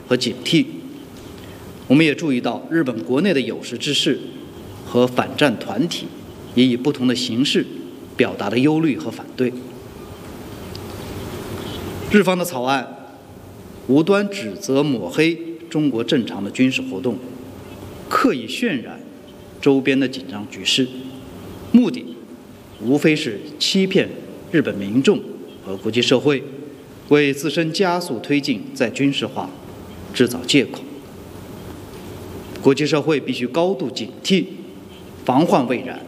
和警惕。我们也注意到，日本国内的有识之士和反战团体也以不同的形式表达了忧虑和反对。日方的草案无端指责抹黑中国正常的军事活动，刻意渲染周边的紧张局势，目的无非是欺骗日本民众和国际社会，为自身加速推进再军事化制造借口。国际社会必须高度警惕，防患未然。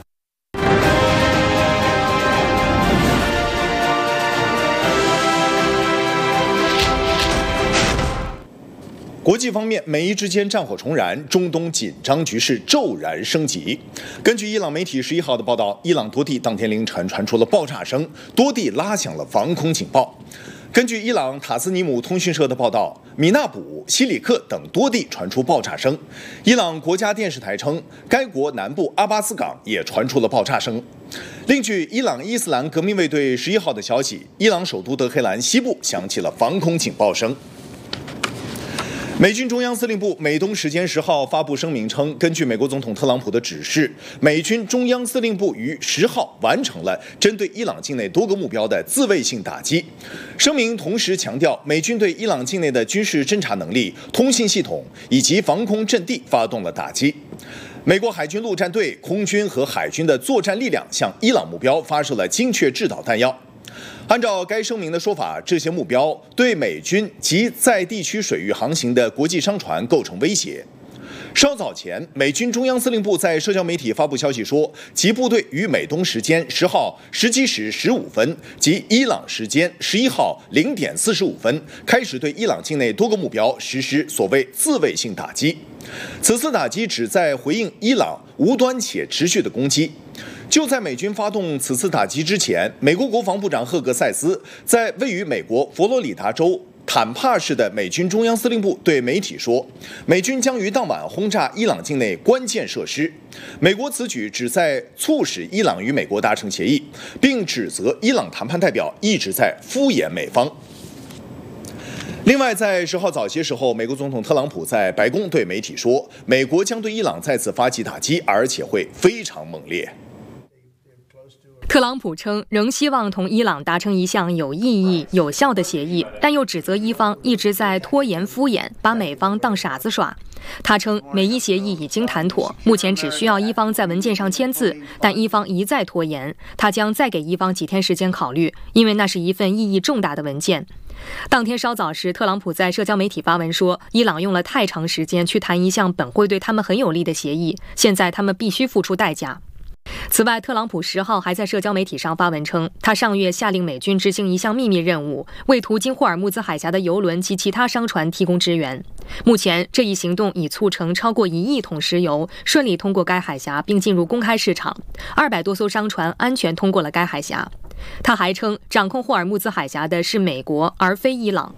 国际方面，美伊之间战火重燃，中东紧张局势骤然升级。根据伊朗媒体11号的报道，伊朗多地当天凌晨传出了爆炸声，多地拉响了防空警报。根据伊朗塔斯尼姆通讯社的报道，米纳卜、西里克等多地传出爆炸声。伊朗国家电视台称，该国南部阿巴斯港也传出了爆炸声。另据伊朗伊斯兰革命卫队11号的消息，伊朗首都德黑兰西部响起了防空警报声。美军中央司令部美东时间10号发布声明称，根据美国总统特朗普的指示，美军中央司令部于10号完成了针对伊朗境内多个目标的自卫性打击。声明同时强调，美军对伊朗境内的军事侦察能力、通信系统以及防空阵地发动了打击。美国海军陆战队、空军和海军的作战力量向伊朗目标发射了精确制导弹药。按照该声明的说法，这些目标对美军及在地区水域航行的国际商船构成威胁。稍早前，美军中央司令部在社交媒体发布消息说，其部队于美东时间10号17时15分及伊朗时间11号0点45分开始对伊朗境内多个目标实施所谓自卫性打击。此次打击旨在回应伊朗无端且持续的攻击。就在美军发动此次打击之前，美国国防部长赫格塞斯在位于美国佛罗里达州坦帕市的美军中央司令部对媒体说，美军将于当晚轰炸伊朗境内关键设施。美国此举旨在促使伊朗与美国达成协议，并指责伊朗谈判代表一直在敷衍美方。另外，在10号早些时候，美国总统特朗普在白宫对媒体说，美国将对伊朗再次发起打击，而且会非常猛烈。 特朗普称仍希望同伊朗达成一项有意义、有效的协议，但又指责伊方一直在拖延敷衍，把美方当傻子耍。他称美伊协议已经谈妥，目前只需要伊方在文件上签字，但伊方一再拖延，他将再给伊方几天时间考虑，因为那是一份意义重大的文件。当天稍早时，特朗普在社交媒体发文说，伊朗用了太长时间去谈一项本会对他们很有利的协议，现在他们必须付出代价。此外，特朗普10号还在社交媒体上发文称，他上月下令美军执行一项秘密任务，为途经霍尔木兹海峡的油轮及其他商船提供支援。目前，这一行动已促成超过1亿桶石油顺利通过该海峡并进入公开市场，200多艘商船安全通过了该海峡。他还称，掌控霍尔木兹海峡的是美国，而非伊朗。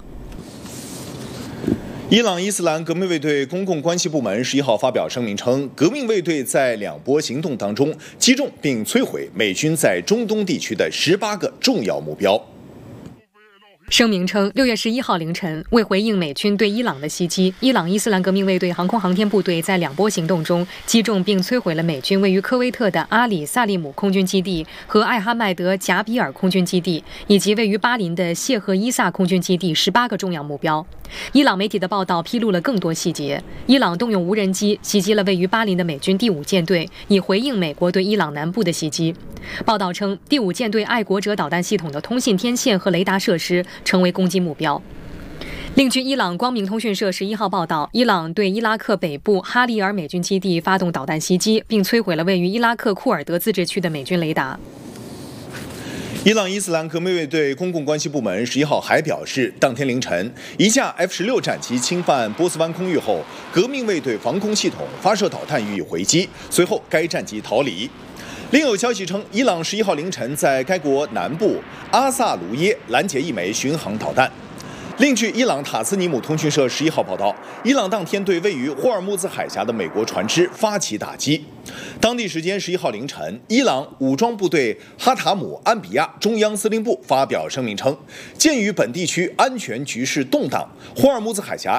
伊朗伊斯兰革命卫队公共关系部门11号发表声明称，革命卫队在2波行动当中击中并摧毁美军在中东地区的18个重要目标。 声明称，6月11号凌晨，为回应美军对伊朗的袭击，伊朗伊斯兰革命卫队航空航天部队在2波行动中击中并摧毁了美军位于科威特的阿里萨利姆空军基地和艾哈迈德贾比尔空军基地，以及位于巴林的谢赫伊萨空军基地18个重要目标。伊朗媒体的报道披露了更多细节，伊朗动用无人机袭击了位于巴林的美军第5舰队，以回应美国对伊朗南部的袭击。报道称，第5舰队爱国者导弹系统的通信天线和雷达设施成为攻击目标。另据伊朗光明通讯社11号报道，伊朗对伊拉克北部哈里尔美军基地发动导弹袭击，并摧毁了位于伊拉克库尔德自治区的美军雷达。 伊朗伊斯兰革命卫队公共关系部门11号还表示，当天凌晨，一架 F-16战机侵犯波斯湾空域后，革命卫队防空系统发射导弹予以回击，随后该战机逃离。另有消息称，伊朗11号凌晨在该国南部阿萨卢耶拦截一枚巡航导弹。另据伊朗塔斯尼姆通讯社11号报道，伊朗当天对位于霍尔木兹海峡的美国船只发起打击。当地时间11号凌晨，伊朗武装部队哈塔姆安比亚中央司令部发表声明称，鉴于本地区安全局势动荡，霍尔木兹海峡